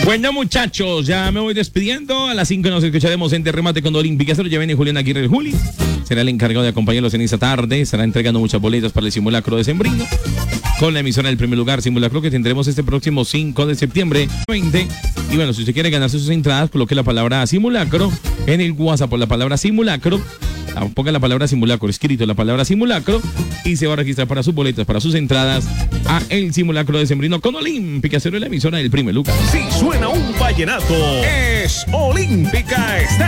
Bueno, muchachos, ya me voy despidiendo. A las 5 nos escucharemos en Remate con Olímpica. Se lo lleven Julián Aguirre el Juli. Será el encargado de acompañarlos en esta tarde. Estará entregando muchas boletas para el simulacro de Sembrino. Con la emisora del primer lugar, simulacro que tendremos este próximo 5 de septiembre 20. Y bueno, si usted quiere ganarse sus entradas, coloque la palabra simulacro en el WhatsApp por la palabra simulacro. Ponga la palabra simulacro, escrito la palabra simulacro, y se va a registrar para sus boletas, para sus entradas a el simulacro de Sembrino con Olímpica, la emisora del primer lugar. Si suena un vallenato, es Olímpica Estéreo.